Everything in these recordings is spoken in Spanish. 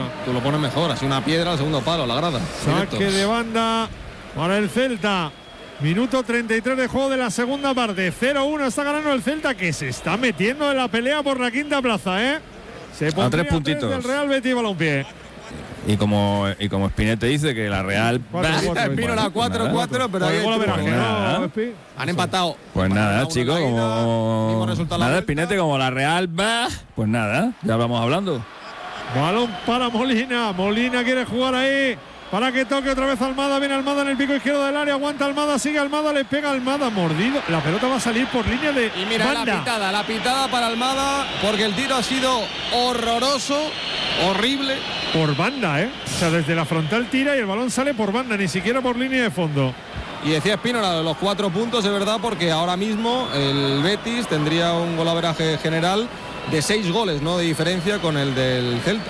Tú lo pones mejor, así una piedra al segundo palo, la grada. Saque de banda para el Celta. Minuto 33 de juego de la segunda parte. 0-1 está ganando el Celta, que se está metiendo en la pelea por la quinta plaza, ¿eh? Se pone a 3 puntitos del Real Betis Balompié. Y como Spinete dice que la Real Vino la 4-4, pero ahí han empatado. Pues nada, chicos, como nada, Spinete, como la Real pues nada, ya vamos hablando. Balón para Molina. Molina quiere jugar ahí para que toque otra vez Almada. Viene Almada en el pico izquierdo del área. Aguanta Almada, sigue Almada, le pega Almada, mordido. La pelota va a salir por línea de y mira banda. la pitada para Almada, porque el tiro ha sido horroroso, horrible. Por banda, ¿eh? O sea, desde la frontal tira y el balón sale por banda, ni siquiera por línea de fondo. Y decía Espínola, los 4 puntos de verdad, porque ahora mismo el Betis tendría un golaveraje general de 6 goles, ¿no?, de diferencia con el del Celta.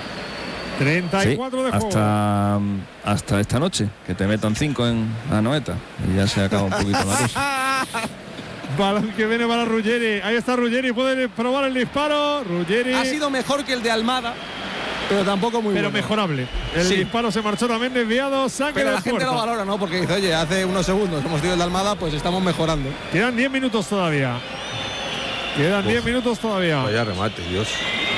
34 de juego. Hasta esta noche, que te metan 5 en Anoeta y ya se acaba un poquito la cosa. Balón que viene para Ruggeri. Ahí está Ruggeri, puede probar el disparo. Ruggeri ha sido mejor que el de Almada, pero tampoco muy bueno. Mejorable. El disparo se marchó también desviado. Saque pero de la gente lo valora, ¿no? Porque dice, oye, hace unos segundos hemos tenido el de Almada, pues estamos mejorando. Quedan 10 minutos todavía. Quedan 10 minutos todavía. Vaya remate, Dios.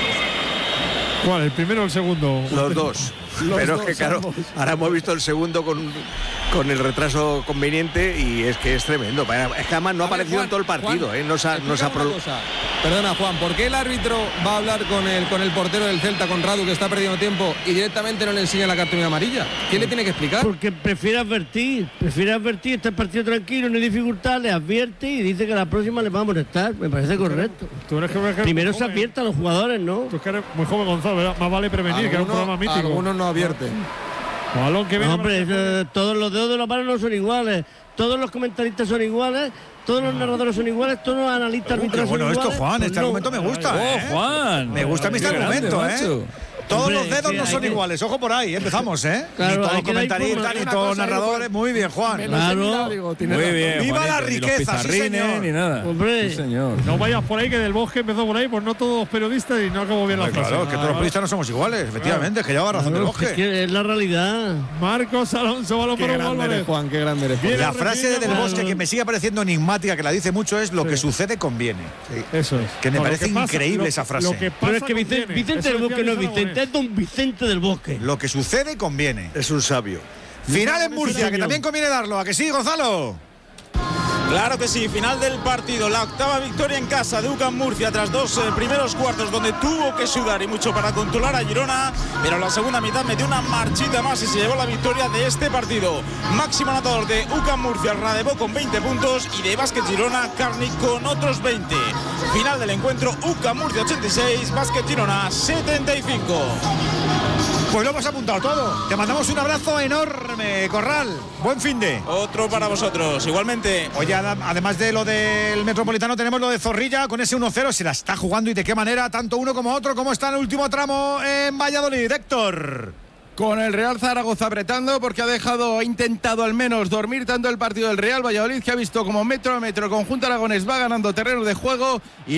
¿Cuál? ¿El primero o el segundo? Los dos. Pero es que claro, ahora hemos visto el segundo con el retraso conveniente y es que es tremendo. Es que además no ha aparecido Juan, en todo el partido. Juan, no se ha Perdona, Juan, ¿por qué el árbitro va a hablar con el portero del Celta, con Radu, que está perdiendo tiempo, y directamente no le enseña la cartulina amarilla? ¿Quién le tiene que explicar? Porque prefiere advertir, está el partido tranquilo, no hay dificultad, le advierte y dice que la próxima le va a molestar. Me parece correcto. Primero se advierte a los jugadores, ¿no? Tú que eres muy joven, Gonzalo, ¿verdad? Más vale prevenir, que era un programa mítico. Algunos no advierten. Balón que viene. Hombre, todos los dedos de la mano no son iguales, todos los comentaristas son iguales, todos los narradores son iguales, todos los analistas arbitrales son iguales. Bueno, esto, Juan, este argumento me gusta. Juan. Me gusta este argumento, ¿eh? Todos los dedos no son iguales, ojo por ahí, empezamos, ¿eh? Claro, ni todos los comentaristas, ni todos los narradores. Muy bien, Juan. Claro. Muy bien. ¡Viva la riqueza! Sí, señor. Ni nada. Hombre. Sí, señor. No vayas por ahí, que del Bosque empezó por ahí, pues no todos los periodistas y no acabó bien la frase. Claro, que todos los periodistas no somos iguales, efectivamente, que lleva razón del Bosque. Es la realidad. Marcos Alonso, balón para un Álvarez. Juan, qué grande eres. La frase de Del Bosque que me sigue pareciendo enigmática, que la dice mucho, es lo que sucede conviene. Eso es. Que me parece increíble esa frase. Pero es que Vicente del Bosque no es Vicente, es don Vicente del Bosque. Lo que sucede conviene. Es un sabio. Final en Murcia, que también conviene darlo. ¿A que sí, Gonzalo? Claro que sí, final del partido, la octava victoria en casa de UCAM Murcia tras 2 primeros cuartos donde tuvo que sudar y mucho para controlar a Girona, pero la segunda mitad metió una marchita más y se llevó la victoria de este partido. Máximo anotador de UCAM Murcia, Radebó con 20 puntos y de Básquet Girona, Carni con otros 20. Final del encuentro, UCAM Murcia 86, Básquet Girona 75. Pues lo hemos apuntado todo. Te mandamos un abrazo enorme, Corral. Buen finde. Otro para vosotros, igualmente. Oye, además de lo del Metropolitano, tenemos lo de Zorrilla con ese 1-0. Se la está jugando y de qué manera, tanto uno como otro. ¿Cómo está en el último tramo en Valladolid, Héctor? Con el Real Zaragoza apretando porque ha intentado al menos dormir tanto el partido del Real Valladolid, que ha visto como metro a metro el conjunto aragonés va ganando terreno de juego y